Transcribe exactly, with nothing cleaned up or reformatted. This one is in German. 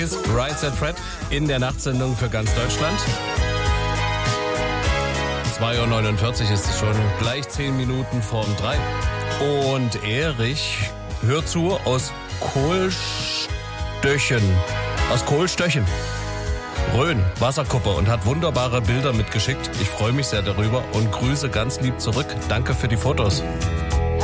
Right Said Fred in der Nachtsendung für ganz Deutschland. zwei Uhr neunundvierzig ist es schon, gleich zehn Minuten vorm drei. Und Erich hört zu aus Kohlstöchen. Aus Kohlstöchen. Rhön, Wasserkuppe, und hat wunderbare Bilder mitgeschickt. Ich freue mich sehr darüber und grüße ganz lieb zurück. Danke für die Fotos.